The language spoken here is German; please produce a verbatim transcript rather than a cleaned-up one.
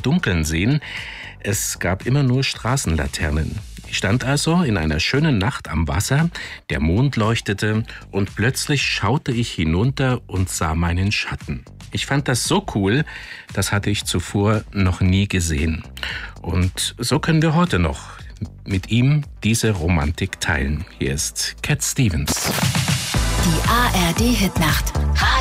im Dunkeln sehen. Es gab immer nur Straßenlaternen. Ich stand also in einer schönen Nacht am Wasser, der Mond leuchtete und plötzlich schaute ich hinunter und sah meinen Schatten. Ich fand das so cool, das hatte ich zuvor noch nie gesehen. Und so können wir heute noch mit ihm diese Romantik teilen. Hier ist Cat Stevens. Die A R D Hitnacht.